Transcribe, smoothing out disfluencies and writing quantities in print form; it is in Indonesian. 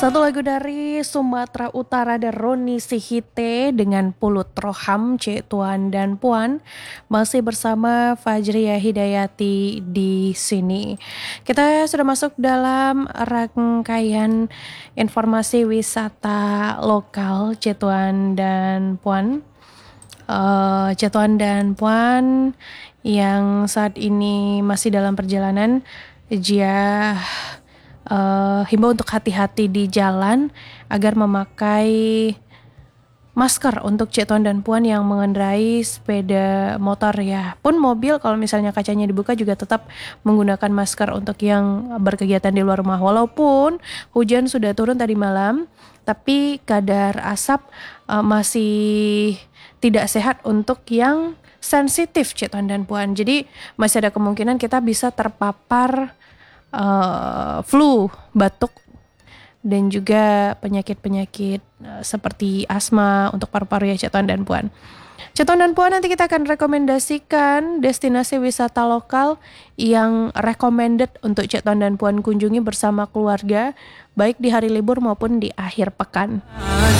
Satu lagu dari Sumatera Utara dari Roni Sihite dengan Pulut Roham, Cik Tuan dan Puan. Masih bersama Fajriya Hidayati di sini. Kita sudah masuk dalam rangkaian informasi wisata lokal, Cik Tuan dan Puan. Cik Tuan dan Puan yang saat ini masih dalam perjalanan, Jia himbau untuk hati-hati di jalan agar memakai masker untuk Cik Tuan dan Puan yang mengendarai sepeda motor ya. Pun mobil kalau misalnya kacanya dibuka juga tetap menggunakan masker untuk yang berkegiatan di luar rumah. Walaupun hujan sudah turun tadi malam, tapi kadar asap masih tidak sehat untuk yang sensitif Cik Tuan dan Puan. Jadi masih ada kemungkinan kita bisa terpapar flu, batuk, dan juga penyakit-penyakit seperti asma untuk paru-paru ya Cik Tuan dan Puan. Cik Tuan dan Puan, nanti kita akan rekomendasikan destinasi wisata lokal yang recommended untuk Cik Tuan dan Puan kunjungi bersama keluarga, baik di hari libur maupun di akhir pekan.